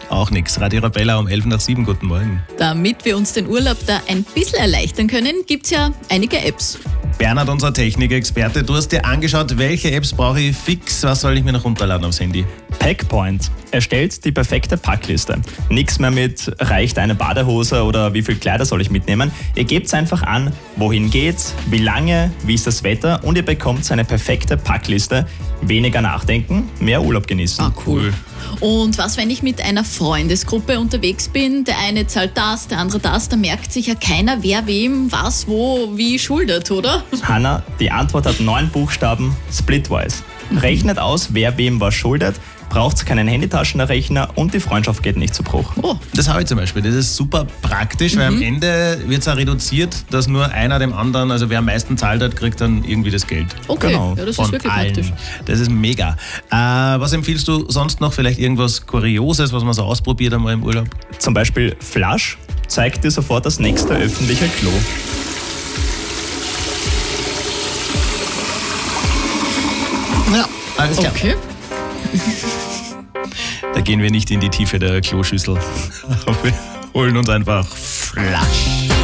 Auch nix. Radio Arabella um 6:11, guten Morgen. Damit wir uns den Urlaub da ein bisschen erleichtern können, gibt's ja einige Apps. Bernhard, unser Technikexperte, du hast dir angeschaut, welche Apps brauche ich fix, was soll ich mir noch runterladen aufs Handy? Packpoint erstellt die perfekte Packliste. Nix mehr mit, reicht eine Badehose oder wie viel Kleider soll ich mitnehmen. Ihr gebt einfach an, wohin geht's, wie lange, wie ist das Wetter und ihr bekommt eine perfekte Packliste. Weniger nachdenken, mehr Urlaub genießen. Ah, cool. Und was, wenn ich mit einer Freundesgruppe unterwegs bin? Der eine zahlt das, der andere das. Da merkt sich ja keiner, wer wem was, wo, wie schuldet, oder? Hanna, die Antwort hat 9 Buchstaben, Splitwise. Rechnet aus, wer wem was schuldet, braucht keinen Handytaschenrechner und die Freundschaft geht nicht zu Bruch. Oh, Das habe ich zum Beispiel. Das ist super praktisch, weil am Ende wird es auch reduziert, dass nur einer dem anderen, also wer am meisten zahlt hat, kriegt dann irgendwie das Geld. okay. Genau. Ja, das ist Von wirklich allen. praktisch. Das ist mega. Was empfiehlst du sonst noch? Vielleicht irgendwas Kurioses, was man so ausprobiert einmal im Urlaub? Zum Beispiel Flush zeigt dir sofort das nächste öffentliche Klo. Ja, alles klar. Okay. Da gehen wir nicht in die Tiefe der Kloschüssel. Wir holen uns einfach Flasch.